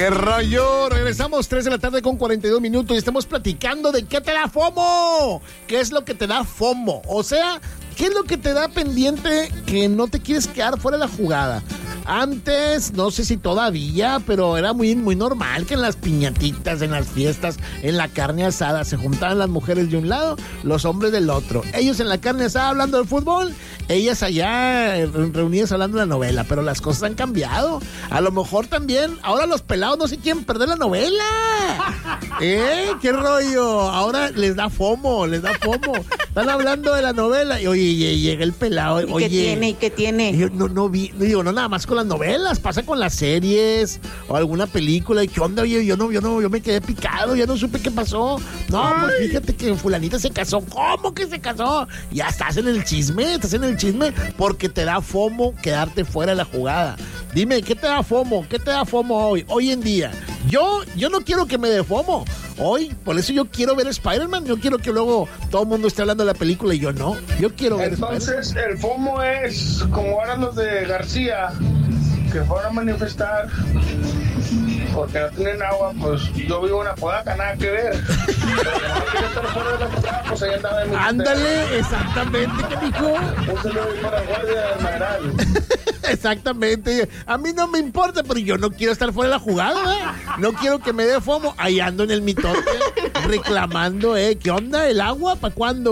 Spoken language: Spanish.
¡Qué rollo! Regresamos 3 de la tarde con 42 minutos y estamos platicando de qué te da FOMO. ¿Qué es lo que te da FOMO? O sea, ¿qué es lo que te da pendiente que no te quieres quedar fuera de la jugada? Antes, no sé si todavía, pero era muy normal que en las piñatitas, en las fiestas, en la carne asada, se juntaban las mujeres de un lado, los hombres del otro. Ellos en la carne asada hablando del fútbol, ellas allá reunidas hablando de la novela, pero las cosas han cambiado. A lo mejor también, ahora los pelados no se quieren perder la novela. ¿Qué rollo? Ahora les da FOMO. Están hablando de la novela y oye, llega el pelado. Oye, ¿Qué tiene? Yo no vi, no nada más con las novelas, pasa con las series o alguna película. ¿Y qué onda? Oye, yo me quedé picado, ya no supe qué pasó. No, pues fíjate que fulanita se casó. ¿Cómo que se casó? Ya estás en el chisme porque te da FOMO quedarte fuera de la jugada. Dime, ¿qué te da FOMO? ¿Qué te da FOMO hoy en día? Yo no quiero que me dé FOMO hoy, por eso yo quiero ver Spider-Man. Yo quiero que luego todo el mundo esté hablando de la película y yo no. Yo quiero ver Entonces, el FOMO es como ahora los de García, que fueron a manifestar porque no tienen agua. Pues yo vivo en Apodaca, nada que ver. Pero no quiero estar fuera de la jugada, pues ahí andaba en mi Ándale, exactamente, ¿qué dijo? Un saludo para el guardia del Madral. Exactamente. A mí no me importa, pero yo no quiero estar fuera de la jugada, No quiero que me dé FOMO. Ahí ando en el mitote reclamando, ¿qué onda? ¿El agua? ¿Para cuándo?